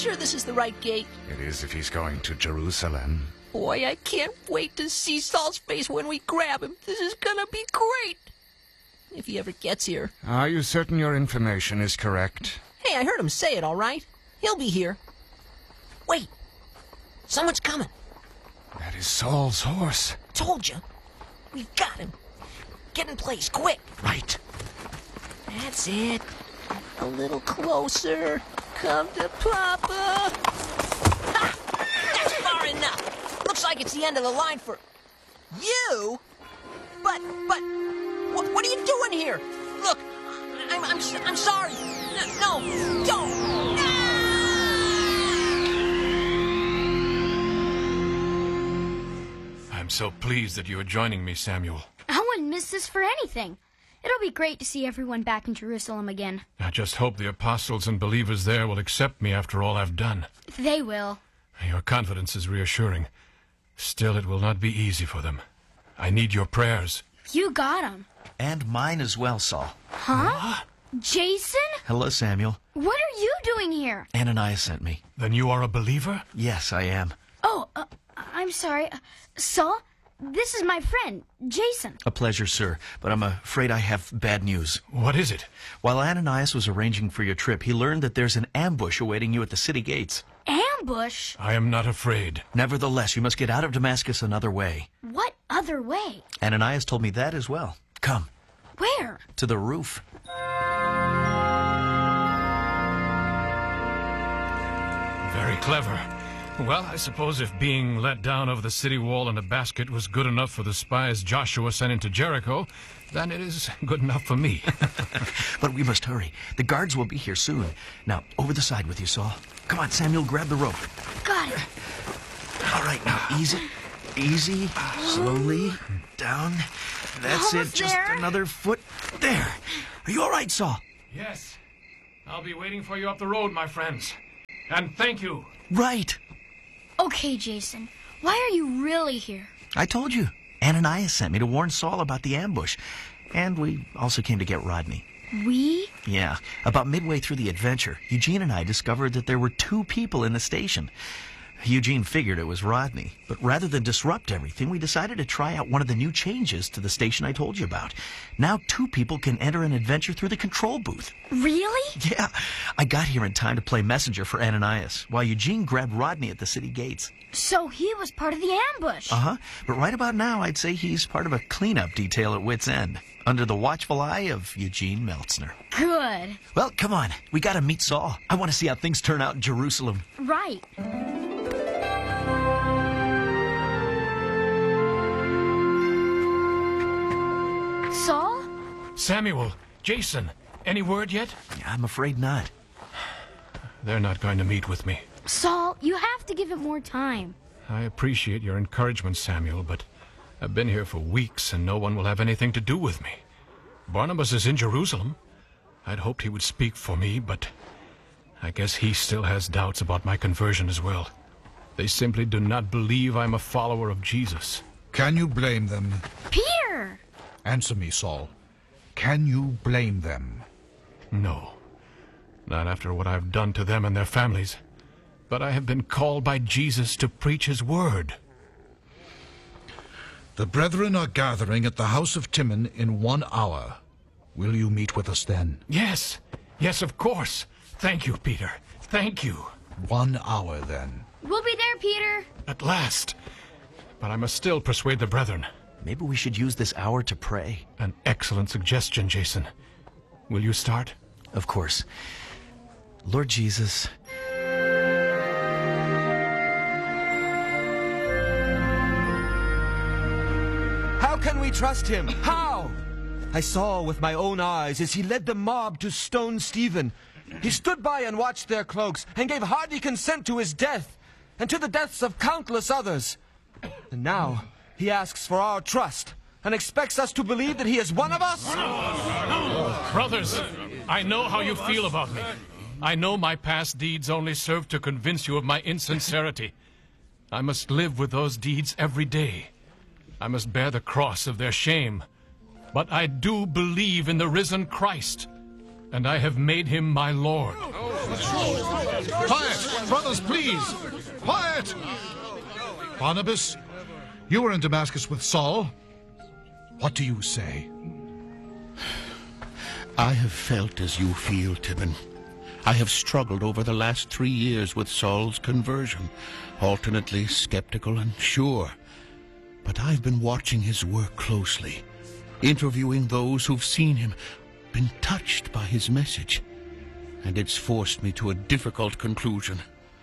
sure this is the right gate? It is if he's going to Jerusalem. Boy, I can't wait to see Saul's face when we grab him. This is gonna be great. If he ever gets here. Are you certain your information is correct? Hey, I heard him say it, all right. He'll be here. Wait. Someone's coming. That is Saul's horse. Told you. We've got him. Get in place, quick. Right. That's it. A little closer. Come to Papa. Ha! That's far enough. Looks like it's the end of the line for... you? But... What are you doing here? Look, I'm sorry. No, don't. No! I'm so pleased that you are joining me, Samuel. I wouldn't miss this for anything. It'll be great to see everyone back in Jerusalem again. I just hope the apostles and believers there will accept me after all I've done. They will. Your confidence is reassuring. Still, it will not be easy for them. I need your prayers. You got 'em. And mine as well, Saul. Huh? Jason? Hello, Samuel. What are you doing here? Ananias sent me. Then you are a believer? Yes, I am. Oh, I'm sorry. Saul, this is my friend, Jason. A pleasure, sir, but I'm afraid I have bad news. What is it? While Ananias was arranging for your trip, he learned that there's an ambush awaiting you at the city gates. Ambush? I am not afraid. Nevertheless, you must get out of Damascus another way. What other way? Ananias told me that as well. Come. Where? To the roof. Very clever. Well, I suppose if being let down over the city wall in a basket was good enough for the spies Joshua sent into Jericho, then it is good enough for me. But we must hurry. The guards will be here soon. Now, over the side with you, Saul. Come on, Samuel, grab the rope. Got it. All right, now, easy, slowly, down. That's Almost it, just there. another foot. There. Are you all right, Saul? Yes. I'll be waiting for you up the road, my friends. And thank you. Right. Okay, Jason. Why are you really here? I told you. Ananias sent me to warn Saul about the ambush. And we also came to get Rodney. We? Yeah. About midway through the adventure, Eugene and I discovered that there were 2 people in the station. Eugene figured it was Rodney, but rather than disrupt everything, we decided to try out one of the new changes to the station I told you about. Now 2 people can enter an adventure through the control booth. Really? Yeah, I got here in time to play messenger for Ananias, while Eugene grabbed Rodney at the city gates. So he was part of the ambush. Uh-huh, but right about now, I'd say he's part of a cleanup detail at Wit's End, under the watchful eye of Eugene Meltzner. Good. Well, come on, we gotta meet Saul. I want to see how things turn out in Jerusalem. Right. Saul? Samuel, Jason, any word yet? I'm afraid not. They're not going to meet with me. Saul, you have to give it more time. I appreciate your encouragement, Samuel, but I've been here for weeks and no one will have anything to do with me. Barnabas is in Jerusalem. I'd hoped he would speak for me, but I guess he still has doubts about my conversion as well. They simply do not believe I'm a follower of Jesus. Can you blame them? Peter! Answer me, Saul. Can you blame them? No. Not after what I've done to them and their families. But I have been called by Jesus to preach his word. The brethren are gathering at the house of Timon in 1 hour. Will you meet with us then? Yes. Yes, of course. Thank you, Peter. Thank you. 1 hour then. We'll be there, Peter. At last. But I must still persuade the brethren. Maybe we should use this hour to pray. An excellent suggestion, Jason. Will you start? Of course. Lord Jesus, how can we trust him? How? I saw with my own eyes as he led the mob to stone Stephen. He stood by and watched their cloaks and gave hearty consent to his death and to the deaths of countless others. And now he asks for our trust and expects us to believe that he is one of us? Brothers, I know how you feel about me. I know my past deeds only serve to convince you of my insincerity. I must live with those deeds every day. I must bear the cross of their shame. But I do believe in the risen Christ. and I have made him my Lord. Quiet! Brothers, please! Quiet! Barnabas, you were in Damascus with Saul. What do you say? I have felt as you feel, Timon. I have struggled over the last 3 years with Saul's conversion, alternately skeptical and sure. But I've been watching his work closely, interviewing those who've seen him, been touched by his message, and it's forced me to a difficult conclusion.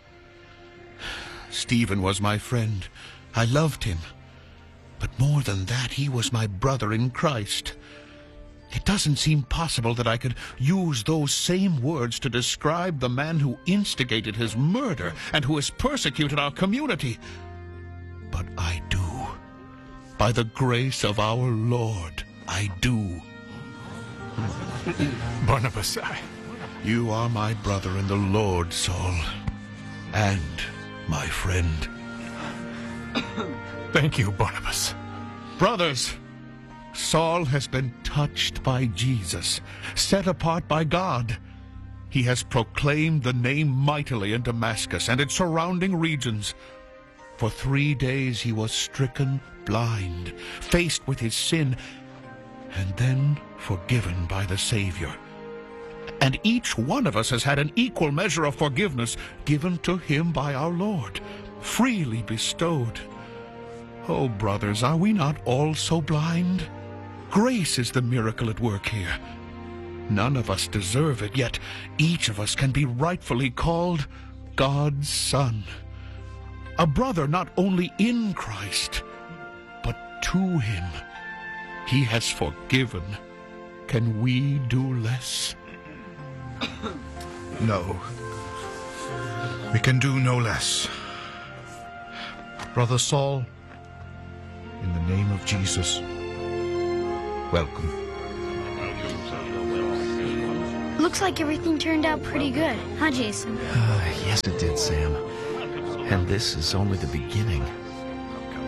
Stephen was my friend. I loved him. But more than that, he was my brother in Christ. It doesn't seem possible that I could use those same words to describe the man who instigated his murder and who has persecuted our community. But I do. By the grace of our Lord, I do. Barnabas, You are my brother in the Lord, Saul, and my friend. Thank you, Barnabas. Brothers, Saul has been touched by Jesus, set apart by God. He has proclaimed the name mightily in Damascus and its surrounding regions. For 3 days he was stricken blind, faced with his sin, and then forgiven by the Savior. And each one of us has had an equal measure of forgiveness given to him by our Lord, freely bestowed. Oh, brothers, are we not all so blind? Grace is the miracle at work here. None of us deserve it, yet each of us can be rightfully called God's son. A brother not only in Christ, but to him. He has forgiven. Can we do less? No. We can do no less. Brother Saul, in the name of Jesus, welcome. Looks like everything turned out pretty good, huh, Jason? Yes, it did, Sam. And this is only the beginning.